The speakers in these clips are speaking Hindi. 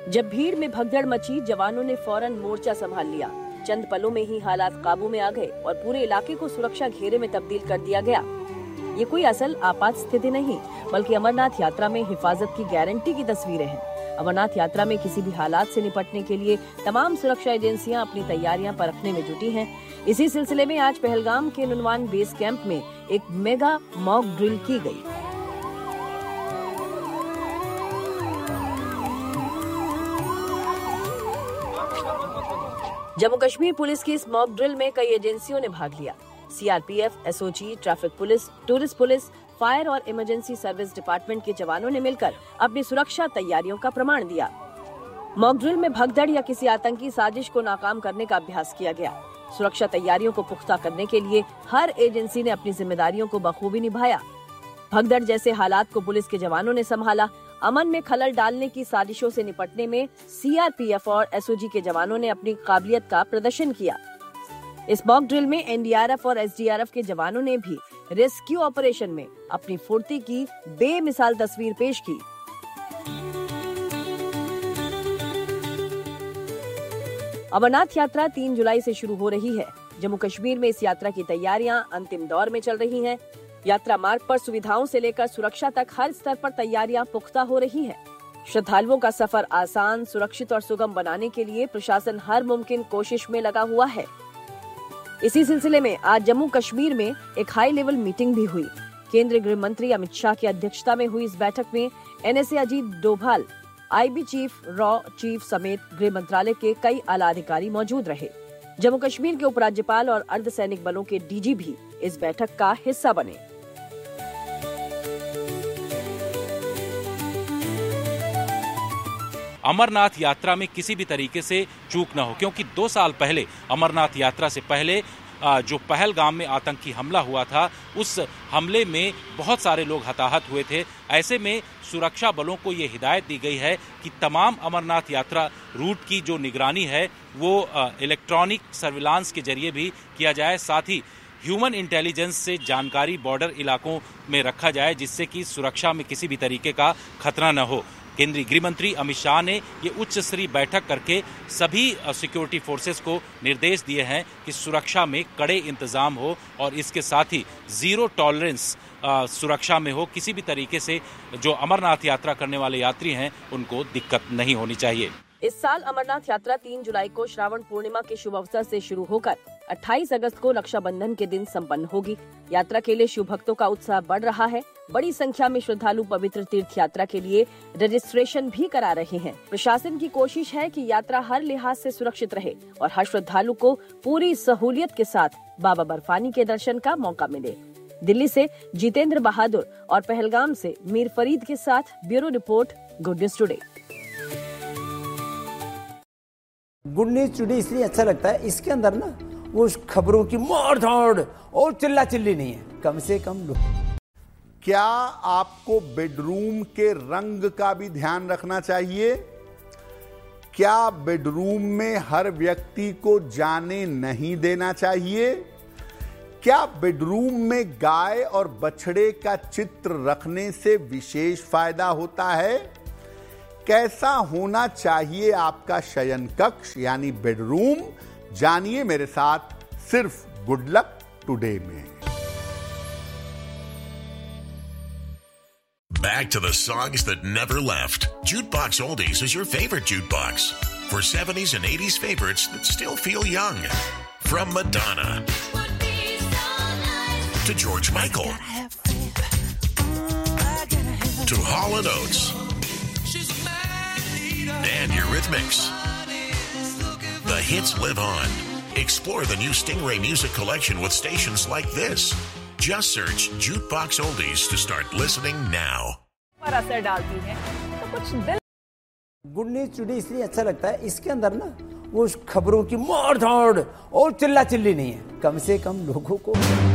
जब भीड़ में भगदड़ मची, जवानों ने फौरन मोर्चा संभाल लिया। चंद पलों में ही हालात काबू में आ गए और पूरे इलाके को सुरक्षा घेरे में तब्दील कर दिया गया। ये कोई असल आपात स्थिति नहीं, बल्कि अमरनाथ यात्रा में हिफाजत की गारंटी की तस्वीरें हैं। अमरनाथ यात्रा में किसी भी हालात से निपटने के लिए तमाम सुरक्षा एजेंसियां अपनी तैयारियां परखने में जुटी हैं। इसी सिलसिले में आज पहलगाम के नुनवान बेस कैंप में एक मेगा मॉक ड्रिल की गई। जम्मू कश्मीर पुलिस की इस मॉक ड्रिल में कई एजेंसियों ने भाग लिया। CRPF, SOG, traffic police, tourist police, fire और इमरजेंसी सर्विस डिपार्टमेंट के जवानों ने मिलकर अपनी सुरक्षा तैयारियों का प्रमाण दिया। मॉक ड्रिल में भगदड़ या किसी आतंकी साजिश को नाकाम करने का अभ्यास किया गया। सुरक्षा तैयारियों को पुख्ता करने के लिए हर एजेंसी ने अपनी जिम्मेदारियों को बखूबी निभाया। भगदड़ जैसे हालात को पुलिस के जवानों ने संभाला। अमन में खलल डालने की साजिशों से निपटने में सीआरपीएफ और एसओजी के जवानों ने अपनी काबिलियत का प्रदर्शन किया। इस मॉक ड्रिल में एनडीआरएफ और एसडीआरएफ के जवानों ने भी रेस्क्यू ऑपरेशन में अपनी फुर्ती की बेमिसाल तस्वीर पेश की। अमरनाथ यात्रा 3 जुलाई से शुरू हो रही है। जम्मू कश्मीर में इस यात्रा की तैयारियां अंतिम दौर में चल रही हैं। यात्रा मार्ग पर सुविधाओं से लेकर सुरक्षा तक हर स्तर पर तैयारियां पुख्ता हो रही हैं। श्रद्धालुओं का सफर आसान, सुरक्षित और सुगम बनाने के लिए प्रशासन हर मुमकिन कोशिश में लगा हुआ है। इसी सिलसिले में आज जम्मू कश्मीर में एक हाई लेवल मीटिंग भी हुई। केंद्रीय गृह मंत्री अमित शाह की अध्यक्षता में हुई इस बैठक में NSA Ajit Doval, IB chief, raw chief समेत गृह मंत्रालय के कई आला अधिकारी मौजूद रहे। जम्मू कश्मीर के उपराज्यपाल और अर्धसैनिक बलों के डीजी भी इस बैठक का हिस्सा बने। अमरनाथ यात्रा में किसी भी तरीके से चूक न हो, क्योंकि 2 साल पहले अमरनाथ यात्रा से पहले जो पहलगाम में आतंकी हमला हुआ था, उस हमले में बहुत सारे लोग हताहत हुए थे। ऐसे में सुरक्षा बलों को ये हिदायत दी गई है कि तमाम अमरनाथ यात्रा रूट की जो निगरानी है वो इलेक्ट्रॉनिक सर्विलांस के जरिए भी किया जाए। साथ ही ह्यूमन इंटेलिजेंस से जानकारी बॉर्डर इलाकों में रखा जाए, जिससे कि सुरक्षा में किसी भी तरीके का खतरा न हो। केंद्रीय गृह मंत्री अमित शाह ने ये उच्च स्तरीय बैठक करके सभी सिक्योरिटी फोर्सेस को निर्देश दिए हैं कि सुरक्षा में कड़े इंतजाम हो और इसके साथ ही जीरो टॉलरेंस सुरक्षा में हो। किसी भी तरीके से जो अमरनाथ यात्रा करने वाले यात्री हैं उनको दिक्कत नहीं होनी चाहिए। इस साल अमरनाथ यात्रा 3 जुलाई को श्रावण पूर्णिमा के शुभ अवसर से शुरू होकर 28 अगस्त को रक्षाबंधन के दिन संपन्न होगी। यात्रा के लिए शिव भक्तों का उत्साह बढ़ रहा है। बड़ी संख्या में श्रद्धालु पवित्र तीर्थ यात्रा के लिए रजिस्ट्रेशन भी करा रहे हैं। प्रशासन की कोशिश है कि यात्रा हर लिहाज से सुरक्षित रहे और हर श्रद्धालु को पूरी सहूलियत के साथ बाबा बर्फानी के दर्शन का मौका मिले। दिल्ली से जितेंद्र बहादुर और पहलगाम से मीर फरीद के साथ bureau report, good news today. Good news today इसलिए अच्छा लगता है, इसके अंदर ना वो खबरों की मार धाड़ और चिल्ला चिल्ली नहीं है, कम से कम लोग। क्या आपको बेडरूम के रंग का भी ध्यान रखना चाहिए? क्या बेडरूम में हर व्यक्ति को जाने नहीं देना चाहिए? क्या बेडरूम में गाय और बछड़े का चित्र रखने से विशेष फायदा होता है? कैसा होना चाहिए आपका शयन कक्ष यानी बेडरूम? जानिए मेरे साथ सिर्फ गुड लक टुडे में। Back to the songs that never left. Jukebox Oldies is your favorite jukebox for 70s and 80s favorites that still feel young. From Madonna to George Michael to Hall & Oates and Eurythmics. The hits live on. Explore the new Stingray music collection with stations like this. Just search Jukebox Oldies to start listening now. पर असर डालती है तो कुछ दिल। गुड न्यूज टुडे इसलिए अच्छा लगता है, इसके अंदर ना वो खबरों की मार धाड़ और चिल्ला चिल्ली नहीं है, कम से कम लोगों को।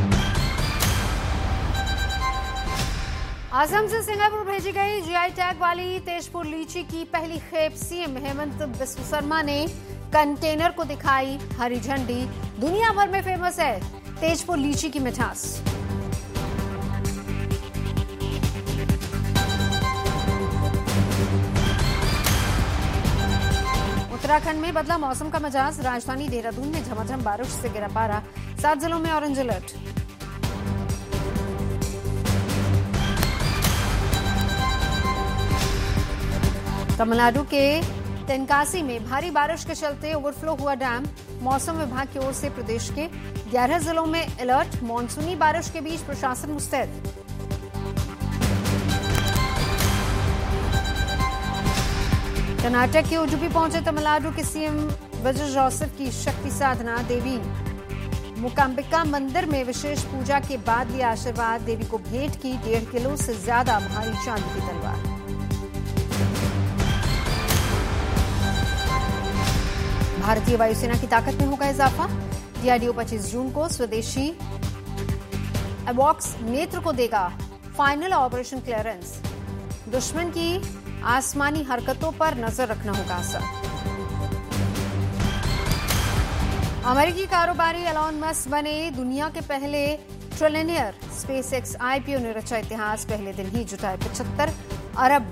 असम से सिंगापुर भेजी गई जीआई टैग वाली तेजपुर लीची की पहली खेप सीएम हेमंत बिस्व शर्मा ने कंटेनर को दिखाई हरी झंडी। दुनिया भर में फेमस है तेजपुर लीची की मिठास। उत्तराखंड में बदला मौसम का मिजाज। राजधानी देहरादून में झमाझम बारिश से गिरा पारा। 7 जिलों में ऑरेंज अलर्ट। तमिलनाडु के तेनकासी में भारी बारिश के चलते ओवरफ्लो हुआ डैम। मौसम विभाग की ओर से प्रदेश के 11 जिलों में अलर्ट। मानसूनी बारिश के बीच प्रशासन मुस्तैद। कर्नाटक के उडुपी पहुंचे तमिलनाडु के सीएम विजय जोसेफ की शक्ति साधना। देवी मूकांबिका मंदिर में विशेष पूजा के बाद लिया आशीर्वाद। देवी को भेंट की 1.5 किलो से ज्यादा भारी चांदी की तलवार। भारतीय वायुसेना की ताकत में होगा इजाफा। डीआरडीओ 25 जून को स्वदेशी एवॉक्स नेत्र को देगा फाइनल ऑपरेशन क्लियरेंस। दुश्मन की आसमानी हरकतों पर नजर रखना होगा असर। अमेरिकी कारोबारी एलॉन मस्क बने दुनिया के पहले ट्रिलियनियर। स्पेसएक्स आईपीओ ने रचा इतिहास। पहले दिन ही जुटाए $75 अरब।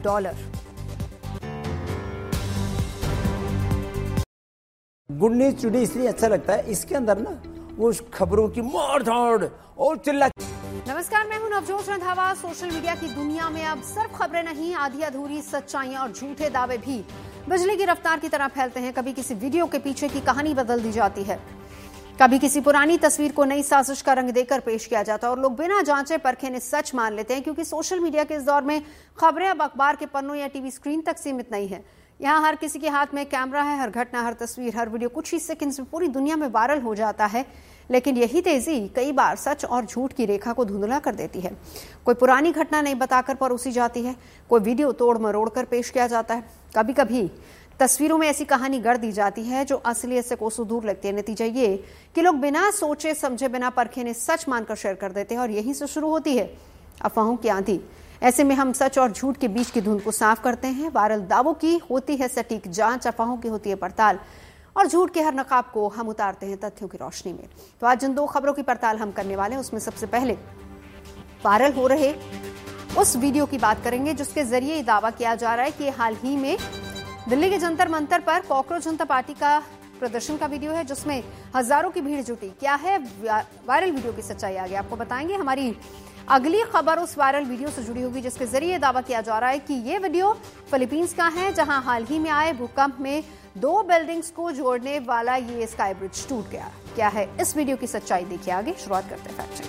गुड न्यूज टुडे इसलिए अच्छा लगता है, इसके अंदर ना वो खबरों की मार धाड़ और चिल्ला। नमस्कार, मैं हूं नवजोत रंधावा। सोशल मीडिया की दुनिया में अब सिर्फ खबरें नहीं, आधी अधूरी सच्चाइयां और झूठे दावे भी बिजली की रफ्तार की तरह फैलते हैं। कभी किसी वीडियो के पीछे की कहानी बदल दी जाती है, कभी किसी पुरानी तस्वीर को नई साजिश का रंग देकर पेश किया जाता है और लोग बिना जांचे परखे ने सच मान लेते हैं। क्योंकि सोशल मीडिया के इस दौर में खबरें अब अखबार के पन्नों या टीवी स्क्रीन तक सीमित नहीं है। यहाँ हर किसी के हाथ में कैमरा है। हर घटना, हर तस्वीर, हर वीडियो कुछ ही सेकंड्स में पूरी दुनिया में वायरल हो जाता है। लेकिन यही तेजी कई बार सच और झूठ की रेखा को धुंधला कर देती है। कोई पुरानी घटना नहीं बताकर परोसी जाती है, कोई वीडियो तोड़ मरोड़ कर पेश किया जाता है। कभी कभी तस्वीरों में ऐसी कहानी गढ़ दी जाती है जो असलियत से कोसों दूर लगती है। नतीजा ये कि लोग बिना सोचे समझे, बिना परखे ने सच मानकर शेयर कर देते हैं और यहीं से शुरू होती है अफवाहों की आंधी। ऐसे में हम सच और झूठ के बीच की धुंध को साफ करते हैं। वायरल दावों की होती है सटीक जांच, अफवाहों की होती है पड़ताल और झूठ के हर नकाब को हम उतारते हैं तथ्यों की रोशनी में। तो आज जिन 2 खबरों की पड़ताल हम करने वाले हैं उसमें सबसे पहले वायरल हो रहे उस वीडियो की बात करेंगे जिसके जरिए ये दावा किया जा रहा है कि हाल ही में दिल्ली के जंतर मंतर पर कॉकरोच जनता पार्टी का प्रदर्शन का वीडियो है जिसमें हजारों की भीड़ जुटी। क्या है वायरल वीडियो की सच्चाई, आगे आपको बताएंगे। हमारी अगली खबर उस वायरल वीडियो से जुड़ी होगी जिसके जरिए दावा किया जा रहा है कि ये वीडियो फिलीपींस का है जहां हाल ही में आए भूकंप में 2 बिल्डिंग्स को जोड़ने वाला ये स्काई ब्रिज टूट गया। क्या है इस वीडियो की सच्चाई, देखिए आगे। शुरुआत करते हैं fact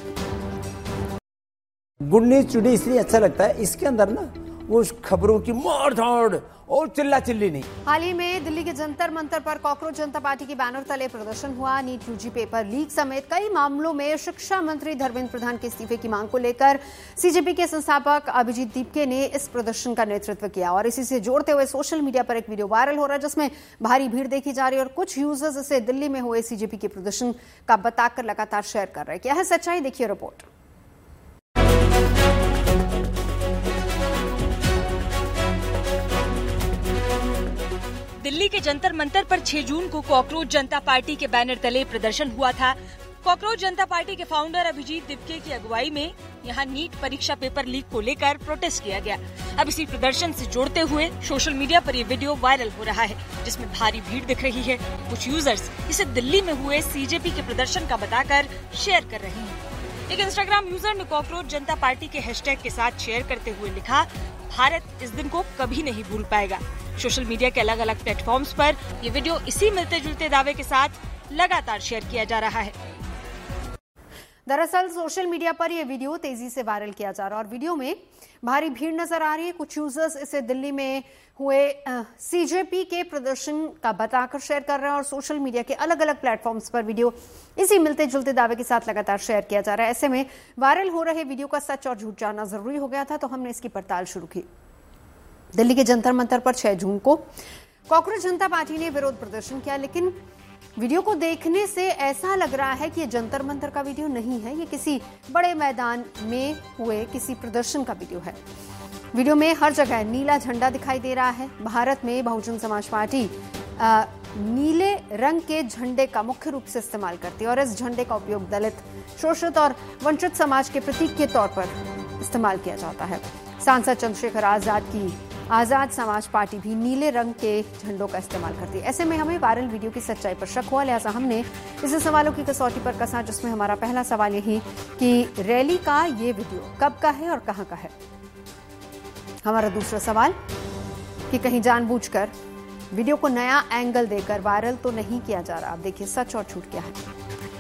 check. Good news today इसलिए अच्छा लगता है, इसके अंदर ना वो खबरों की मार धाड़ और चिल्ला चिल्ली नहीं। हाल ही में दिल्ली के जंतर मंतर पर कॉकरोच जनता पार्टी के बैनर तले प्रदर्शन हुआ। नीट यूजी पेपर लीक समेत कई मामलों में शिक्षा मंत्री धर्मेंद्र प्रधान के इस्तीफे की मांग को लेकर सीजेपी के संस्थापक अभिजीत दीपके ने इस प्रदर्शन का नेतृत्व किया और इसी से जोड़ते हुए सोशल मीडिया पर एक वीडियो वायरल हो रहा है जिसमें भारी भीड़ देखी जा रही है और कुछ यूजर्स इसे दिल्ली में हुए सीजेपी के प्रदर्शन का बताकर लगातार शेयर कर रहे हैं। क्या है सच्चाई, देखिए रिपोर्ट। दिल्ली के जंतर मंतर पर 6 जून को कॉकरोच जनता पार्टी के बैनर तले प्रदर्शन हुआ था। कॉकरोच जनता पार्टी के फाउंडर अभिजीत दीपके की अगुवाई में यहां नीट परीक्षा पेपर लीक को लेकर प्रोटेस्ट किया गया। अब इसी प्रदर्शन से जोड़ते हुए सोशल मीडिया पर ये वीडियो वायरल हो रहा है जिसमें भारी भीड़ दिख रही है। कुछ यूजर्स इसे दिल्ली में हुए सीजेपी के प्रदर्शन का बताकर शेयर कर रहे हैं। एक इंस्टाग्राम यूजर ने कॉकरोच जनता पार्टी के हैशटैग के साथ शेयर करते हुए लिखा, भारत इस दिन को कभी नहीं भूल पाएगा। सोशल मीडिया के अलग अलग प्लेटफॉर्म्स पर ये वीडियो इसी मिलते जुलते दावे के साथ लगातार शेयर किया जा रहा है। दरअसल सोशल मीडिया पर यह वीडियो तेजी से वायरल किया जा रहा है और वीडियो में भारी भीड़ नजर आ रही है। कुछ यूजर्स इसे दिल्ली में हुए सीजेपी के प्रदर्शन का बताकर शेयर कर रहे हैं और सोशल मीडिया के अलग अलग प्लेटफॉर्म्स पर वीडियो इसी मिलते जुलते दावे के साथ लगातार शेयर किया जा रहा है। ऐसे में वायरल हो रहे वीडियो का सच और झूठ जानना जरूरी हो गया था तो हमने इसकी पड़ताल शुरू की। दिल्ली के जंतर मंतर पर 6 जून को कॉकरोच जनता पार्टी ने विरोध प्रदर्शन किया, लेकिन वीडियो को देखने से ऐसा लग रहा है कि ये जंतर मंतर का वीडियो नहीं है, ये किसी बड़े मैदान में हुए किसी प्रदर्शन का वीडियो है। वीडियो में हर जगह नीला झंडा दिखाई दे रहा है। भारत में बहुजन समाज पार्टी नीले रंग के झंडे का मुख्य रूप से इस्तेमाल करती है और इस झंडे का उपयोग दलित, शोषित और वंचित समाज के प्रतीक के तौर पर इस्तेमाल किया जाता है। सांसद चंद्रशेखर आजाद की आजाद समाज पार्टी भी नीले रंग के झंडों का इस्तेमाल करती है। ऐसे में हमें वायरल वीडियो की सच्चाई पर शक हुआ, लिहाजा हमने इसे सवालों की कसौटी पर कसा, जिसमें हमारा पहला सवाल यही कि रैली का ये वीडियो कब का है और कहां का है। हमारा दूसरा सवाल कि कहीं जानबूझकर वीडियो को नया एंगल देकर वायरल तो नहीं किया जा रहा। आप देखिए सच और झूठ क्या है।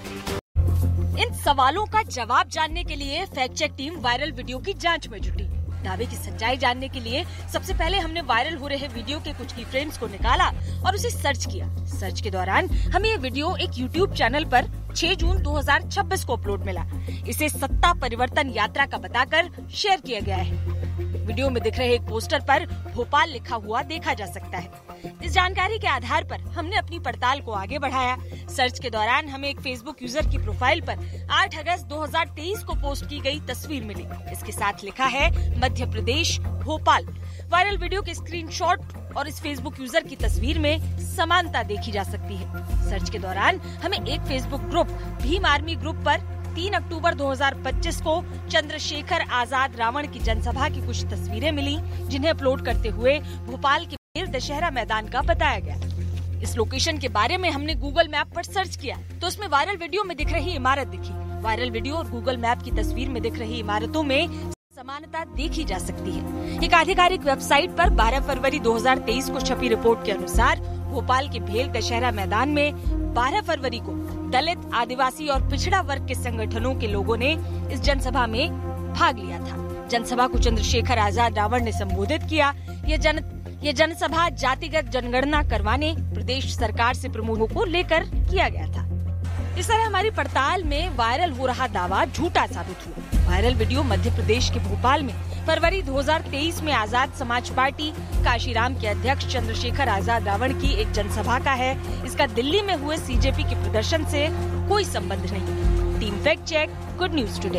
इन सवालों का जवाब जानने के लिए fact check team viral video की जांच में जुटी। दावे की सच्चाई जानने के लिए सबसे पहले हमने वायरल हो रहे वीडियो के कुछ की फ्रेम्स को निकाला और उसे सर्च किया। सर्च के दौरान हमें ये वीडियो एक YouTube चैनल पर 6 जून 2026 को अपलोड मिला। इसे सत्ता परिवर्तन यात्रा का बताकर शेयर किया गया है। वीडियो में दिख रहे एक पोस्टर पर भोपाल लिखा हुआ देखा जा सकता है। इस जानकारी के आधार पर हमने अपनी पड़ताल को आगे बढ़ाया। सर्च के दौरान हमें एक फेसबुक यूजर की प्रोफाइल पर 8 अगस्त 2023 को पोस्ट की गई तस्वीर मिली। इसके साथ लिखा है मध्य प्रदेश भोपाल। वायरल वीडियो के स्क्रीनशॉट और इस फेसबुक यूजर की तस्वीर में समानता देखी जा सकती है। सर्च के दौरान हमें एक Facebook group Bhim army group पर 3 अक्टूबर 2025 को चंद्रशेखर आजाद रावण की जनसभा की कुछ तस्वीरें मिली, जिन्हें अपलोड करते हुए भोपाल के भेल दशहरा मैदान का बताया गया। इस लोकेशन के बारे में हमने गूगल मैप पर सर्च किया तो उसमें वायरल वीडियो में दिख रही इमारत दिखी। वायरल वीडियो और गूगल मैप की तस्वीर में दिख रही इमारतों में समानता देखी जा सकती है। एक आधिकारिक वेबसाइट पर 12 फरवरी 2023 को छपी रिपोर्ट के अनुसार भोपाल के भेल दशहरा मैदान में 12 फरवरी को दलित, आदिवासी और पिछड़ा वर्ग के संगठनों के लोगों ने इस जनसभा में भाग लिया था। जनसभा को चंद्रशेखर आजाद रावण ने संबोधित किया। ये जनसभा जातिगत जनगणना करवाने प्रदेश सरकार से प्रमुखों को लेकर किया गया था। इस तरह हमारी पड़ताल में वायरल हो रहा दावा झूठा साबित हुआ। वायरल वीडियो मध्य प्रदेश के भोपाल में फरवरी 2023 में आजाद समाज पार्टी काशीराम के अध्यक्ष चंद्रशेखर आजाद रावण की एक जनसभा का है। इसका दिल्ली में हुए सीजेपी के प्रदर्शन से कोई संबंध नहीं। Team fact check, good news today.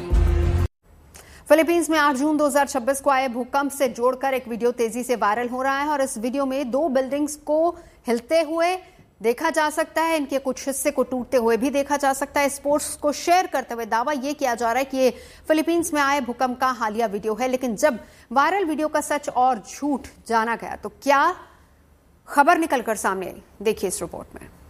Philippines में 8 जून 2026 को आए भूकंप से जोड़कर एक वीडियो तेजी से वायरल हो रहा है और इस वीडियो में 2 बिल्डिंग्स को हिलते हुए देखा जा सकता है। इनके कुछ हिस्से को टूटते हुए भी देखा जा सकता है। इस पोस्ट को शेयर करते हुए दावा यह किया जा रहा है कि ये फिलीपींस में आए भूकंप का हालिया वीडियो है। लेकिन जब वायरल वीडियो का सच और झूठ जाना गया तो क्या खबर निकलकर सामने आई, देखिए इस रिपोर्ट में।